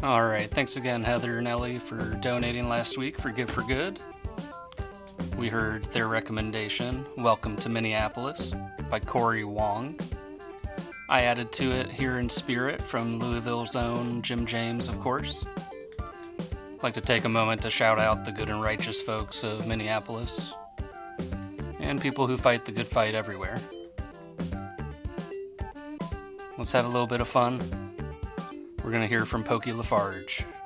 Alright, thanks again, Heather and Ellie, for donating last week for Give for Good. We heard their recommendation, Welcome to Minneapolis, by Corey Wong. I added to it Here in Spirit from Louisville's own Jim James, of course. I'd like to take a moment to shout out the good and righteous folks of Minneapolis and people who fight the good fight everywhere. Let's have a little bit of fun. We're going to hear from Pokey Lafarge.